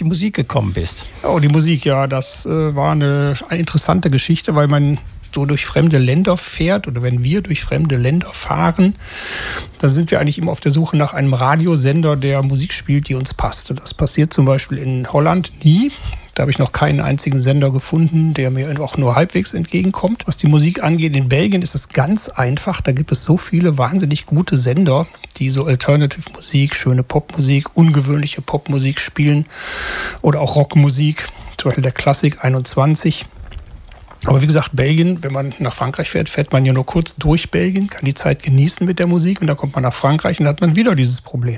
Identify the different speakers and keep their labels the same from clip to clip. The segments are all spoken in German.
Speaker 1: die Musik gekommen bist.
Speaker 2: Oh, die Musik, ja, das war eine interessante Geschichte, weil man so durch fremde Länder fährt oder wenn wir durch fremde Länder fahren, dann sind wir eigentlich immer auf der Suche nach einem Radiosender, der Musik spielt, die uns passt. Und das passiert zum Beispiel in Holland nie. Da habe ich noch keinen einzigen Sender gefunden, der mir auch nur halbwegs entgegenkommt. Was die Musik angeht, in Belgien ist es ganz einfach. Da gibt es so viele wahnsinnig gute Sender, die so Alternative Musik, schöne Popmusik, ungewöhnliche Popmusik spielen oder auch Rockmusik, zum Beispiel der Klassik 21. Aber wie gesagt, Belgien, wenn man nach Frankreich fährt, fährt man ja nur kurz durch Belgien, kann die Zeit genießen mit der Musik und dann kommt man nach Frankreich und dann hat man wieder dieses Problem.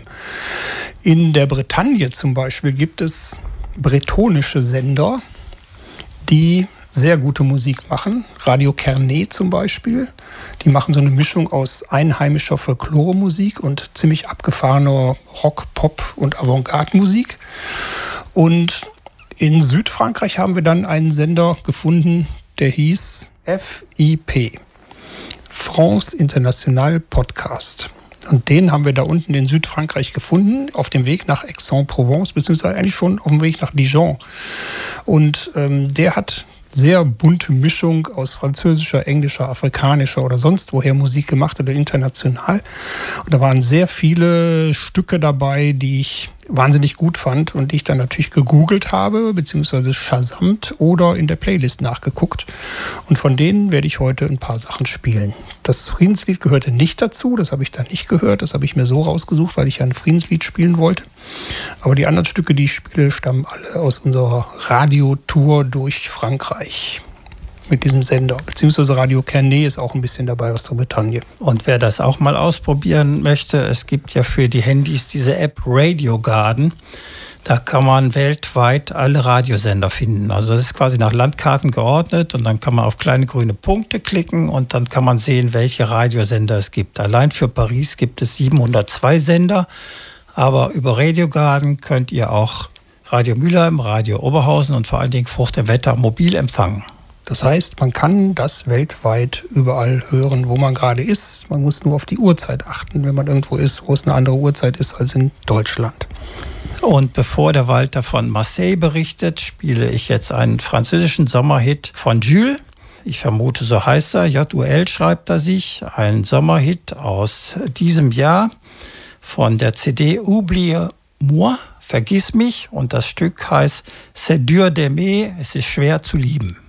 Speaker 2: In der Bretagne zum Beispiel gibt es bretonische Sender, die sehr gute Musik machen. Radio Kernet zum Beispiel. Die machen so eine Mischung aus einheimischer Folklore-Musik und ziemlich abgefahrener Rock, Pop und Avantgarde-Musik. Und in Südfrankreich haben wir dann einen Sender gefunden, der hieß FIP, France International Podcast. Und den haben wir da unten in Südfrankreich gefunden, auf dem Weg nach Aix-en-Provence, beziehungsweise eigentlich schon auf dem Weg nach Dijon. Und der hat sehr bunte Mischung aus französischer, englischer, afrikanischer oder sonst woher Musik gemacht oder international. Und da waren sehr viele Stücke dabei, die ich wahnsinnig gut fand und die ich dann natürlich gegoogelt habe, beziehungsweise shazamt oder in der Playlist nachgeguckt. Und von denen werde ich heute ein paar Sachen spielen. Das Friedenslied gehörte nicht dazu, das habe ich da nicht gehört, das habe ich mir so rausgesucht, weil ich ja ein Friedenslied spielen wollte. Aber die anderen Stücke, die ich spiele, stammen alle aus unserer Radiotour durch Frankreich mit diesem Sender. Beziehungsweise Radio Kernet ist auch ein bisschen dabei aus der Bretagne.
Speaker 1: Und wer das auch mal ausprobieren möchte, es gibt ja für die Handys diese App Radio Garden. Da kann man weltweit alle Radiosender finden. Also das ist quasi nach Landkarten geordnet und dann kann man auf kleine grüne Punkte klicken und dann kann man sehen, welche Radiosender es gibt. Allein für Paris gibt es 702 Sender, aber über Radio Garden könnt ihr auch Radio Mülheim, Radio Oberhausen und vor allen Dingen Frucht im Wetter mobil empfangen.
Speaker 2: Das heißt, man kann das weltweit überall hören, wo man gerade ist. Man muss nur auf die Uhrzeit achten, wenn man irgendwo ist, wo es eine andere Uhrzeit ist als in Deutschland.
Speaker 1: Und bevor der Walter von Marseille berichtet, spiele ich jetzt einen französischen Sommerhit von Jules. Ich vermute, so heißt er. J-U-L schreibt er sich. Ein Sommerhit aus diesem Jahr von der CD Oublie-moi, Vergiss mich. Und das Stück heißt C'est dur d'aimer, es ist schwer zu lieben.